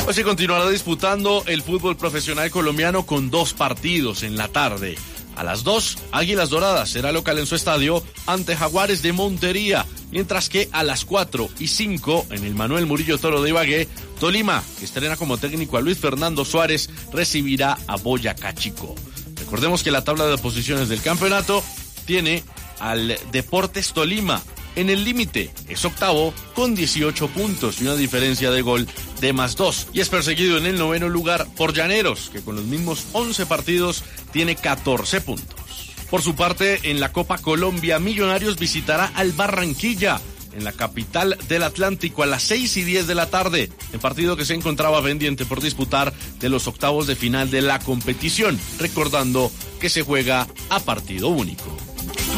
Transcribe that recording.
Hoy se continuará disputando el fútbol profesional colombiano con 2 partidos en la tarde. A las 2, Águilas Doradas será local en su estadio ante Jaguares de Montería, mientras que a las 4 y 5 en el Manuel Murillo Toro de Ibagué, Tolima, que estrena como técnico a Luis Fernando Suárez, recibirá a Boyacá Chico. Recordemos que la tabla de posiciones del campeonato tiene al Deportes Tolima en el límite, es octavo con 18 puntos y una diferencia de gol de +2, y es perseguido en el 9º lugar por Llaneros, que con los mismos 11 partidos tiene 14 puntos. Por su parte, en la Copa Colombia, Millonarios visitará al Barranquilla, en la capital del Atlántico, a las 6:10 de la tarde, el partido que se encontraba pendiente por disputar de los octavos de final de la competición, recordando que se juega a partido único.